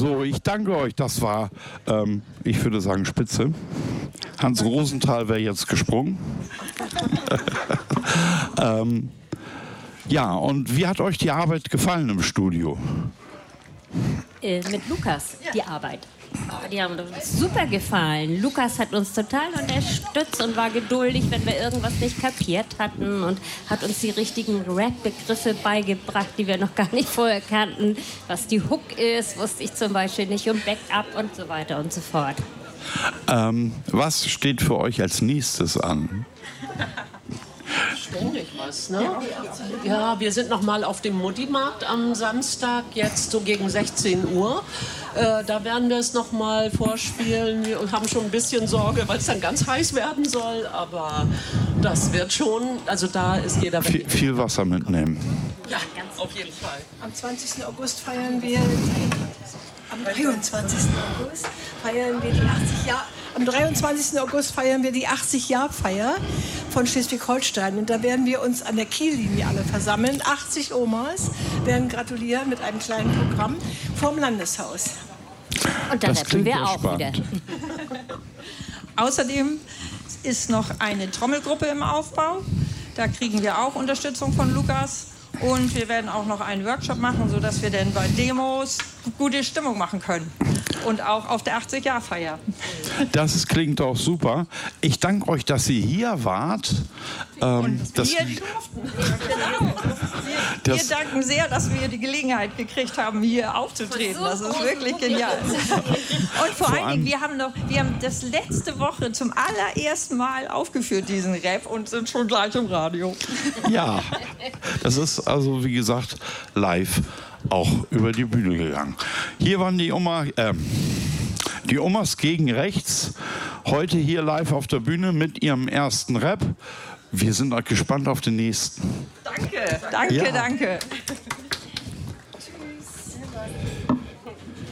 So, ich danke euch. Das war, ich würde sagen, spitze. Hans Rosenthal wäre jetzt gesprungen. Ja, und wie hat euch die Arbeit gefallen im Studio? Mit Lukas, die Arbeit. Die haben uns super gefallen. Lukas hat uns total unterstützt und war geduldig, wenn wir irgendwas nicht kapiert hatten und hat uns die richtigen Rap-Begriffe beigebracht, die wir noch gar nicht vorher kannten. Was die Hook ist, wusste ich zum Beispiel nicht, und Backup und so weiter und so fort. Was steht für euch als nächstes an? Ständig was, ne? Ja, wir sind noch mal auf dem Mutti-Markt am Samstag, jetzt so gegen 16 Uhr. Da werden wir es noch mal vorspielen. Wir haben schon ein bisschen Sorge, weil es dann ganz heiß werden soll. Aber das wird schon, also da ist jeder... Viel Wasser mitnehmen. Ja, ganz auf jeden Fall. Am 20. August feiern wir... Am 23. August feiern wir die 80 Jahre... Am 23. August feiern wir die 80-Jahr-Feier von Schleswig-Holstein. Und da werden wir uns an der Kiellinie alle versammeln. 80 Omas werden gratulieren mit einem kleinen Programm vorm Landeshaus. Und da retten wir auch wieder. Außerdem ist noch eine Trommelgruppe im Aufbau. Da kriegen wir auch Unterstützung von Lukas. Und wir werden auch noch einen Workshop machen, sodass wir dann bei Demos gute Stimmung machen können. Und auch auf der 80-Jahr-Feier. Das klingt doch super. Ich danke euch, dass ihr hier wart. Wir danken sehr, dass wir die Gelegenheit gekriegt haben, hier aufzutreten. Das ist wirklich genial. Und vor allen Dingen, wir haben das letzte Woche zum allerersten Mal aufgeführt, diesen Rap, und sind schon gleich im Radio. Ja, das ist also, wie gesagt, live auch über die Bühne gegangen. Hier waren die Omas gegen rechts. Heute hier live auf der Bühne mit ihrem ersten Rap. Wir sind auch gespannt auf den nächsten. Danke.